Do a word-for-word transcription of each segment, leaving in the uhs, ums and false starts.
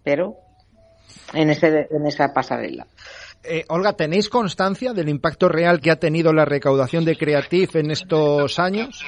pero en, ese, en esa pasarela. Eh, Olga, ¿tenéis constancia del impacto real que ha tenido la recaudación de Creative en estos años?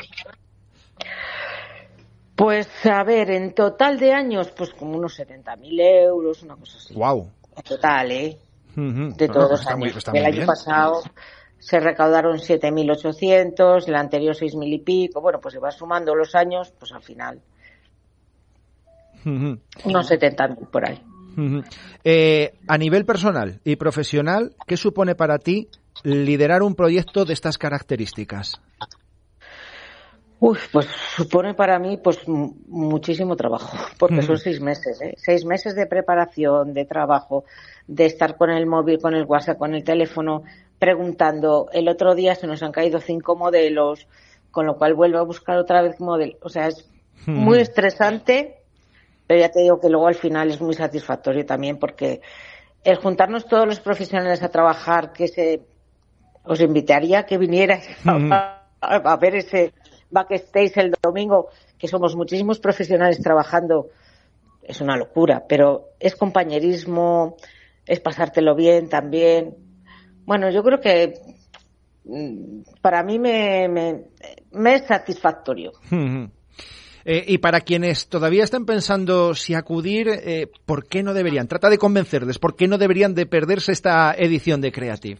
Pues, a ver, en total de años, pues como unos setenta mil euros, una cosa así. Wow. En total, ¿eh? Uh-huh. De todos no, no, los está años. Muy, está el muy año bien. pasado se recaudaron siete mil ochocientos, el anterior seis mil y pico. Bueno, pues se va sumando los años, pues al final Uh-huh. unos setenta mil por ahí. Uh-huh. Eh, a nivel personal y profesional, ¿qué supone para ti liderar un proyecto de estas características? Uy, pues supone para mí pues m- muchísimo trabajo, porque Uh-huh. son seis meses, ¿eh? Seis meses de preparación, de trabajo, de estar con el móvil, con el WhatsApp, con el teléfono, preguntando. El otro día se nos han caído cinco modelos, con lo cual vuelvo a buscar otra vez modelos. O sea, es Uh-huh. muy estresante, pero ya te digo que luego al final es muy satisfactorio también, porque el juntarnos todos los profesionales a trabajar, que se os invitaría a que vinierais Uh-huh. a, a ver ese backstage el domingo, que somos muchísimos profesionales trabajando, es una locura, pero es compañerismo, es pasártelo bien también. Bueno, yo creo que mm, para mí me, me, me es satisfactorio. Uh-huh. Eh, y para quienes todavía están pensando si acudir, eh, ¿por qué no deberían? Trata de convencerles, ¿por qué no deberían de perderse esta edición de Creative?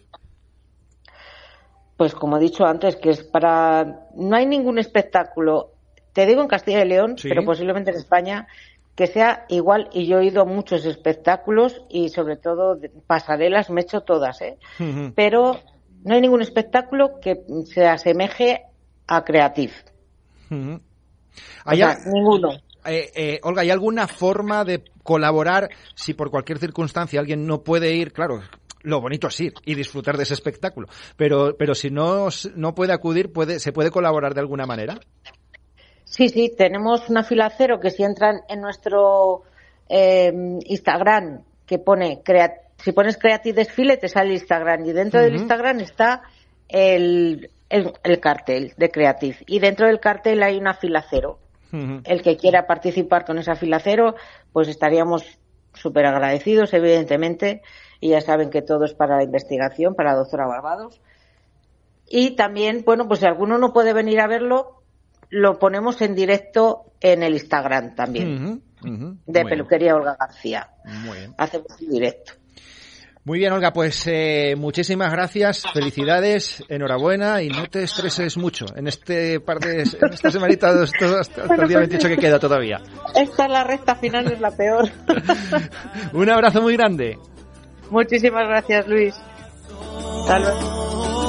Pues como he dicho antes, que es para... No hay ningún espectáculo, te digo en Castilla y León, Sí. pero posiblemente en España, que sea igual, y yo he ido a muchos espectáculos y sobre todo de pasarelas, me he hecho todas, ¿eh? Uh-huh. Pero no hay ningún espectáculo que se asemeje a Creative. Uh-huh. O sea, ninguno. Eh, eh, Olga, ¿hay alguna forma de colaborar si por cualquier circunstancia alguien no puede ir? Claro, lo bonito es ir y disfrutar de ese espectáculo, pero pero si no no puede acudir, puede se puede colaborar de alguna manera. Sí, sí, tenemos una fila cero que si entran en nuestro eh, Instagram, que pone, crea, si pones Creative Desfile te sale Instagram, y dentro uh-huh. del Instagram está el, el, el cartel de Creative, y dentro del cartel hay una fila cero. Uh-huh. El que quiera participar con esa fila cero, pues estaríamos súper agradecidos, evidentemente, y ya saben que todo es para la investigación, para la doctora Barbados. Y también, bueno, pues si alguno no puede venir a verlo, lo ponemos en directo en el Instagram también, uh-huh, uh-huh. de Muy Peluquería bien. Olga García. Muy bien. Hacemos un directo. Muy bien, Olga, pues eh, muchísimas gracias, felicidades, enhorabuena, y no te estreses mucho en este par de en esta semanita hasta, hasta bueno, el día veintiocho pues, que queda todavía. Esta es la recta final, es la peor. Un abrazo muy grande. Muchísimas gracias, Luis. Hasta luego.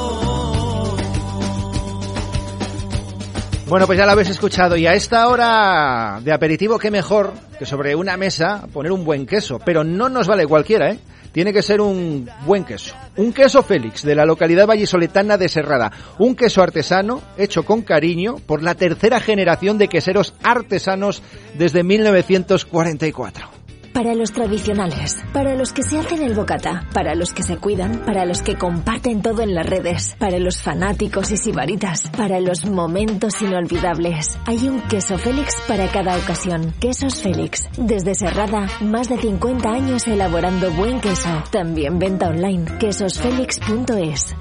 Bueno, pues ya lo habéis escuchado, y a esta hora de aperitivo, qué mejor que sobre una mesa poner un buen queso, pero no nos vale cualquiera, ¿eh? Tiene que ser un buen queso. Un queso Félix, de la localidad vallisoletana de Serrada. Un queso artesano, hecho con cariño, por la tercera generación de queseros artesanos desde mil novecientos cuarenta y cuatro. Para los tradicionales, para los que se hacen el bocata, para los que se cuidan, para los que comparten todo en las redes, para los fanáticos y sibaritas, para los momentos inolvidables. Hay un queso Félix para cada ocasión. Quesos Félix. Desde Serrada, más de cincuenta años elaborando buen queso. También venta online. quesos félix punto es.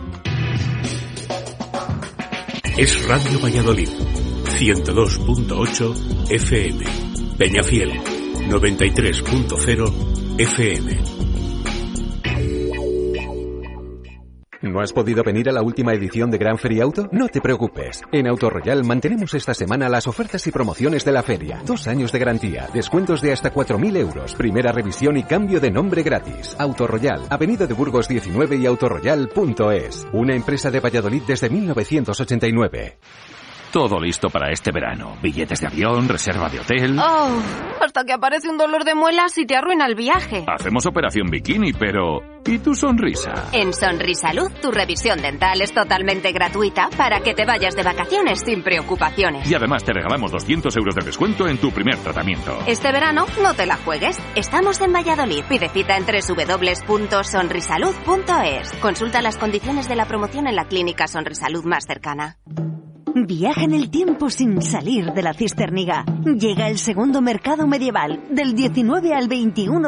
Es Radio Valladolid. ciento dos punto ocho F M. Peñafiel. noventa y tres punto cero F M. ¿No has podido venir a la última edición de Gran Feria Auto? No te preocupes. En Auto Royal mantenemos esta semana las ofertas y promociones de la feria. Dos años de garantía, descuentos de hasta cuatro mil euros, primera revisión y cambio de nombre gratis. Auto Royal, Avenida de Burgos diecinueve y autoroyal punto es. Una empresa de Valladolid desde mil novecientos ochenta y nueve. Todo listo para este verano. Billetes de avión, reserva de hotel... Oh, hasta que aparece un dolor de muelas y te arruina el viaje. Hacemos operación bikini, pero... ¿y tu sonrisa? En Sonrisalud, tu revisión dental es totalmente gratuita para que te vayas de vacaciones sin preocupaciones. Y además te regalamos doscientos euros de descuento en tu primer tratamiento. Este verano no te la juegues. Estamos en Valladolid. Pide cita en doble u doble u doble u punto sonrisalud punto es. Consulta las condiciones de la promoción en la clínica Sonrisalud más cercana. Viaja en el tiempo sin salir de la cisterniga. Llega el segundo mercado medieval del diecinueve al veintiuno